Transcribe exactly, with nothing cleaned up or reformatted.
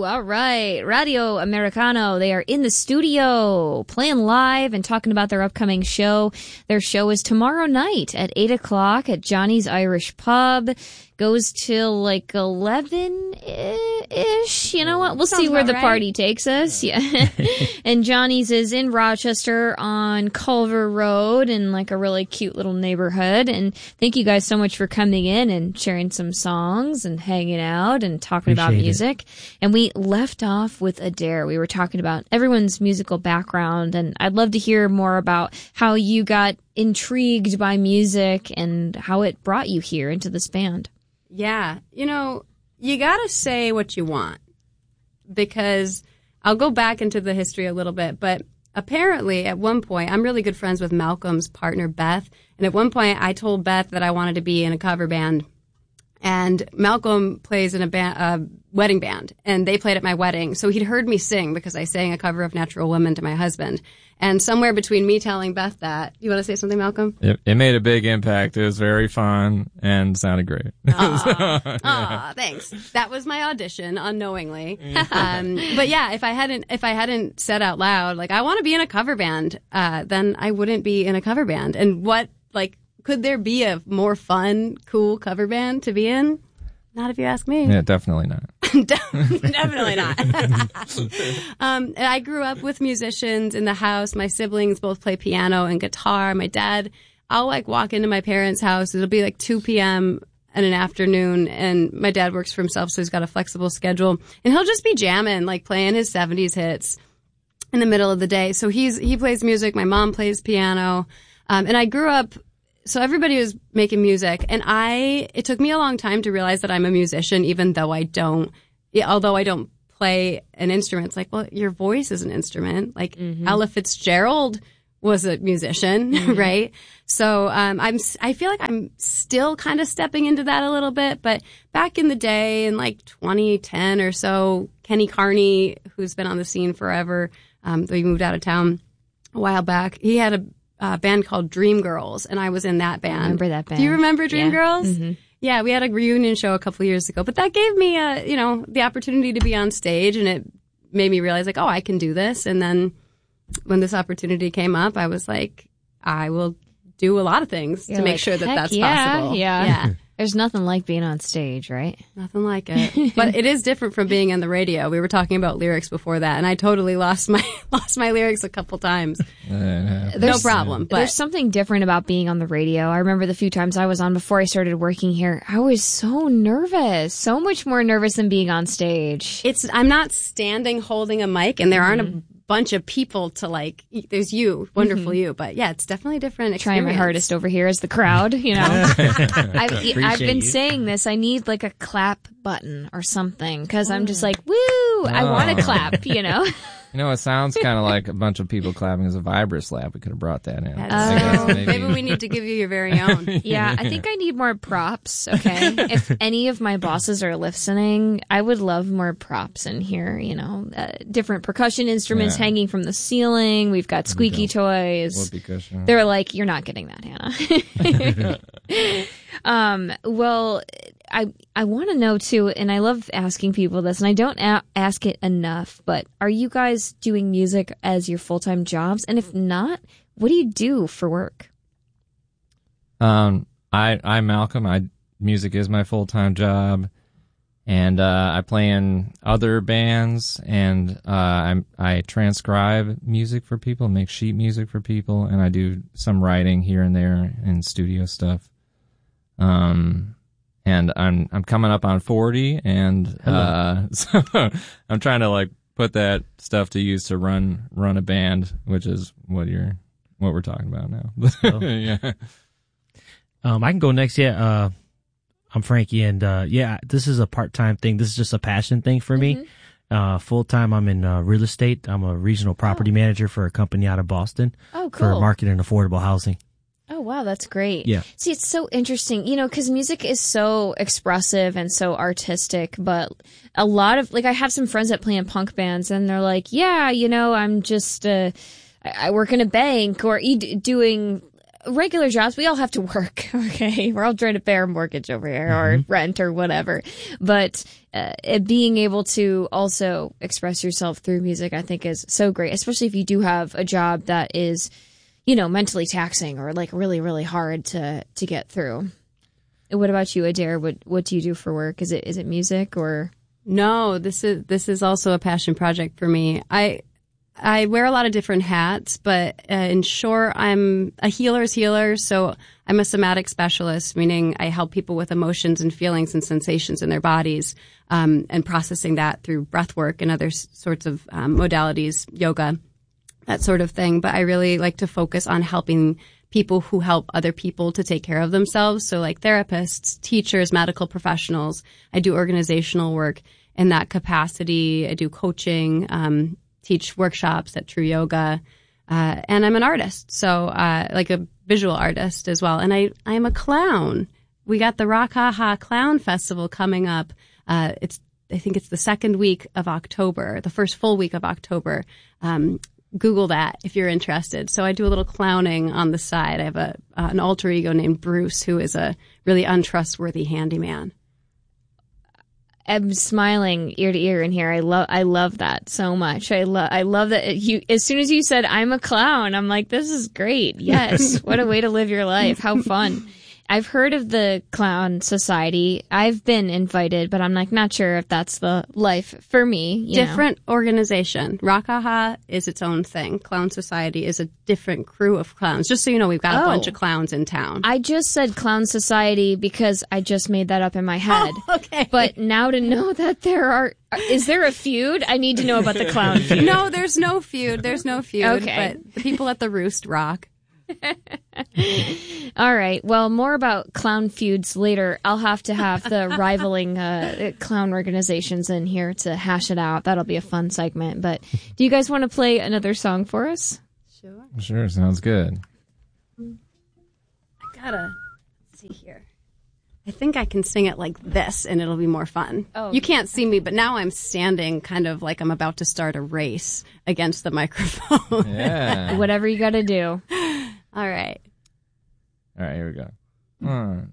All right. Radio Americano. They are in the studio playing live and talking about their upcoming show. Their show is tomorrow night at eight o'clock at Johnny's Irish Pub. Goes till like eleven-ish. You know what? We'll Sounds see where about the right. party takes us. Yeah. And Johnny's is in Rochester on Culver Road in like a really cute little neighborhood. And thank you guys so much for coming in and sharing some songs and hanging out and talking about Appreciate music. And we left off with Adair. We were talking about everyone's musical background, and I'd love to hear more about how you got intrigued by music and how it brought you here into this band. Yeah. You know, you got to say what you want, because I'll go back into the history a little bit, but apparently at one point, I'm really good friends with Malcolm's partner, Beth. And at one point I told Beth that I wanted to be in a cover band, and Malcolm plays in a band, a wedding band, and they played at my wedding. So he'd heard me sing because I sang a cover of Natural Woman to my husband. And somewhere between me telling Beth that, you want to say something, Malcolm? It, it made a big impact. It was very fun and sounded great. Aw, So, yeah. aw, thanks. That was my audition, unknowingly. Um, but yeah, if I hadn't, if I hadn't said out loud, like, I want to be in a cover band, uh, then I wouldn't be in a cover band. And what, like, could there be a more fun, cool cover band to be in? Not if you ask me. Yeah, definitely not. Definitely not. um, and I grew up with musicians in the house. My siblings both play piano and guitar. My dad, I'll like walk into my parents' house. It'll be like two p.m. in an afternoon, and my dad works for himself, so he's got a flexible schedule. And he'll just be jamming, like playing his seventies hits in the middle of the day. So he's he plays music. My mom plays piano. Um, and I grew up... So everybody was making music, and I, it took me a long time to realize that I'm a musician, even though I don't, although I don't play an instrument. It's like, well, your voice is an instrument. Like mm-hmm. Ella Fitzgerald was a musician, mm-hmm. right? So, um, I'm, I feel like I'm still kind of stepping into that a little bit, but back in the day in like twenty ten or so, Kenny Carney, who's been on the scene forever, um, though he moved out of town a while back, he had a, Uh, band called Dreamgirls, and I was in that band. I remember that band. Do you remember Dreamgirls? Yeah. Mm-hmm. Yeah, we had a reunion show a couple of years ago, but that gave me a, you know, the opportunity to be on stage, and it made me realize like, oh, I can do this. And then when this opportunity came up, I was like, I will do a lot of things You're to make like, sure that that's yeah, possible. Yeah. Yeah. There's nothing like being on stage, right? Nothing like it. But it is different from being on the radio. We were talking about lyrics before that, and I totally lost my lost my lyrics a couple times. Uh, no problem. But there's something different about being on the radio. I remember the few times I was on before I started working here, I was so nervous, so much more nervous than being on stage. It's I'm not standing holding a mic, and there aren't a bunch of people to like. There's you, wonderful mm-hmm. you, but yeah, it's definitely a different experience. Trying my hardest over here as the crowd, you know. I've, I've been you. saying this. I need like a clap button or something because I'm just like, woo! I Oh. want to clap, you know. You know, it sounds kind of like a bunch of people clapping as a Vibrus lab. We could have brought that in. That's I guess so, maybe. maybe we need to give you your very own. Yeah, I think I need more props, okay? If any of my bosses are listening, I would love more props in here, you know. Uh, different percussion instruments Yeah. hanging from the ceiling. We've got squeaky toys. Whoopee cushion. They're like, you're not getting that, Hannah. um, well, I I want to know, too, and I love asking people this, and I don't a- ask it enough, but are you guys doing music as your full-time jobs? And if not, what do you do for work? Um, I, I'm Malcolm. I music is my full time job, and uh, I play in other bands, and uh, I I transcribe music for people, make sheet music for people, and I do some writing here and there and studio stuff. Um, and I'm I'm coming up on forty, and uh, so I'm trying to like put that stuff to use to run run a band, which is what you're what we're talking about now. Oh. Yeah. Um, I can go next. Yeah, uh, I'm Frankie, and uh, yeah, this is a part-time thing. This is just a passion thing for Mm-hmm. me. Uh, full-time, I'm in uh, real estate. I'm a regional property Oh. manager for a company out of Boston Oh, for cool. market and affordable housing. Oh, wow, that's great. Yeah. See, it's so interesting, you know, because music is so expressive and so artistic, but a lot of, like, I have some friends that play in punk bands, and they're like, yeah, you know, I'm just, uh, I I work in a bank or e- doing regular jobs, we all have to work. Okay, we're all trying to pay our mortgage over here, mm-hmm. or rent, or whatever. But uh, it, being able to also express yourself through music, I think, is so great. Especially if you do have a job that is, you know, mentally taxing or like really, really hard to to get through. What about you, Adair? What what do you do for work? Is it is it music or? No, this is this is also a passion project for me. I I wear a lot of different hats, but uh, in short, I'm a healer's healer. So I'm a somatic specialist, meaning I help people with emotions and feelings and sensations in their bodies, um, and processing that through breath work and other s- sorts of um, modalities, yoga, that sort of thing. But I really like to focus on helping people who help other people to take care of themselves. So like therapists, teachers, medical professionals. I do organizational work in that capacity. I do coaching, um, teach workshops at True Yoga. Uh, and I'm an artist. So, uh, like a visual artist as well. And I, I'm a clown. We got the Rock Ha Ha Clown Festival coming up. Uh, it's, I think it's the second week of October, the first full week of October. Um, Google that if you're interested. So I do a little clowning on the side. I have a uh, an alter ego named Bruce, who is a really untrustworthy handyman. I'm smiling ear to ear in here. I love I love that so much. I love I love that you. As soon as you said I'm a clown, I'm like, this is great. Yes, what a way to live your life. How fun. I've heard of the Clown Society. I've been invited, but I'm like not sure if that's the life for me. You different know. Organization. Rakaha is its own thing. Clown Society is a different crew of clowns. Just so you know, we've got oh. a bunch of clowns in town. I just said Clown Society because I just made that up in my head. Oh, okay. But now to know that there are, is there a feud? I need to know about the clown feud. No, there's no feud. There's no feud. Okay. But the people at the Roost rock. All right. Well, more about clown feuds later. I'll have to have the rivaling uh, clown organizations in here to hash it out. That'll be a fun segment. But do you guys want to play another song for us? Sure. Sure, sounds good. I gotta let's see here. I think I can sing it like this, and it'll be more fun. Oh. You can't see me, but now I'm standing kind of like I'm about to start a race against the microphone. Yeah. Whatever you got to do. All right. All right, here we go. One,